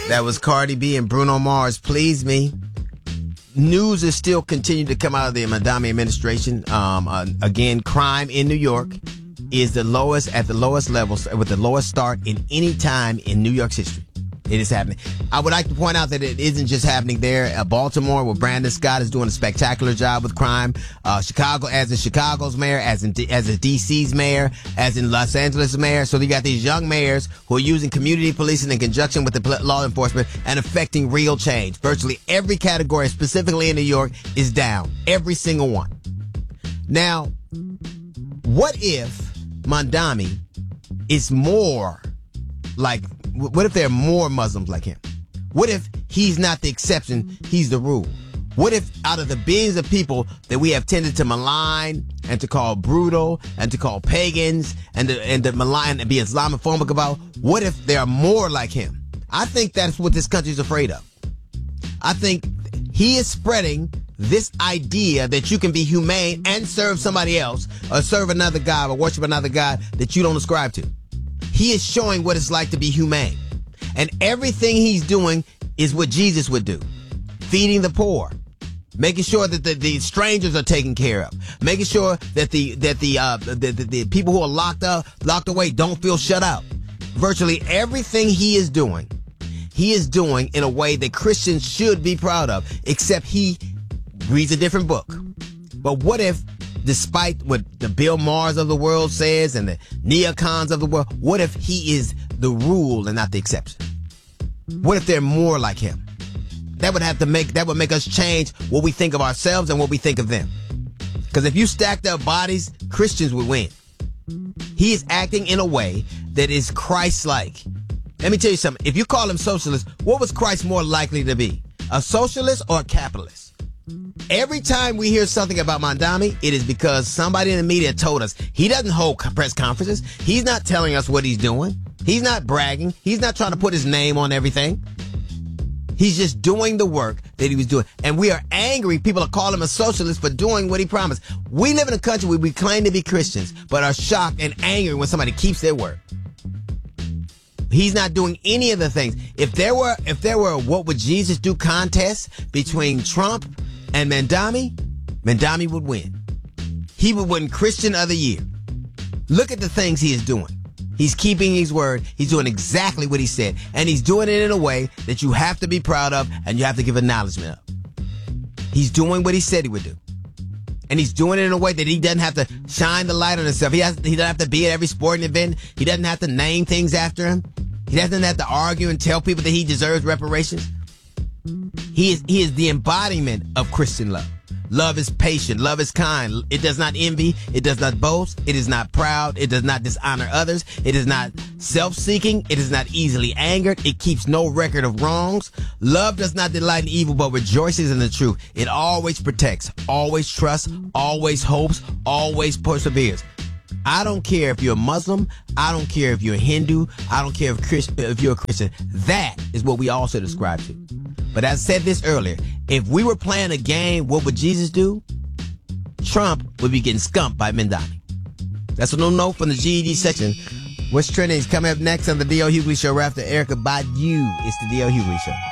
That was Cardi B and Bruno Mars, Please Me. News is still continuing to come out of the Mandami administration. Again, crime in New York is at the lowest levels, with the lowest start in any time in New York's history. It is happening. I would like to point out that it isn't just happening there at Baltimore, where Brandon Scott is doing a spectacular job with crime. Chicago, as in Chicago's mayor, as in DC's mayor, as in Los Angeles' mayor. So you got these young mayors who are using community policing in conjunction with the law enforcement and affecting real change. Virtually every category, specifically in New York, is down. Every single one. Now, what if Mandami is more like... What if there are more Muslims like him? What if he's not the exception, he's the rule? What if out of the billions of people that we have tended to malign and to call brutal and to call pagans and to malign and be Islamophobic about, what if there are more like him? I think that's what this country's afraid of. I think he is spreading this idea that you can be humane and serve somebody else or serve another God or worship another God that you don't ascribe to. He is showing what it's like to be humane. And everything he's doing is what Jesus would do. Feeding the poor. Making sure that the strangers are taken care of. Making sure that the people who are locked away don't feel shut out. Virtually everything he is doing in a way that Christians should be proud of, except he reads a different book. But what if, despite what the Bill Maher's of the world says and the neocons of the world, what if he is the rule and not the exception? What if they're more like him? That would make us change what we think of ourselves and what we think of them. Because if you stacked up bodies, Christians would win. He is acting in a way that is Christ-like. Let me tell you something. If you call him socialist, what was Christ more likely to be? A socialist or a capitalist? Every time we hear something about Mandami, it is because somebody in the media told us. He doesn't hold press conferences. He's not telling us what he's doing. He's not bragging. He's not trying to put his name on everything. He's just doing the work that he was doing. And we are angry. People are calling him a socialist for doing what he promised. We live in a country where we claim to be Christians, but are shocked and angry when somebody keeps their word. He's not doing any of the things. If there were what would Jesus do contests between Trump and Mandami would win. He would win Christian of the Year. Look at the things he is doing. He's keeping his word. He's doing exactly what he said. And he's doing it in a way that you have to be proud of and you have to give acknowledgement of. He's doing what he said he would do. And he's doing it in a way that he doesn't have to shine the light on himself. He doesn't have to be at every sporting event. He doesn't have to name things after him. He doesn't have to argue and tell people that he deserves reparations. He is the embodiment of Christian love. Love is patient. Love is kind. It does not envy. It does not boast. It is not proud. It does not dishonor others. It is not self-seeking. It is not easily angered. It keeps no record of wrongs. Love does not delight in evil, but rejoices in the truth. It always protects, always trusts, always hopes, always perseveres. I don't care if you're a Muslim. I don't care if you're a Hindu. I don't care if you're a Christian. That is what we all should ascribe to. But as I said this earlier, if we were playing a game, what would Jesus do? Trump would be getting skunked by Mandami. That's a little note from the GED section. What's trending is coming up next on the D.L. Hughley Show right after Erykah Badu. It's the D.L. Hughley Show.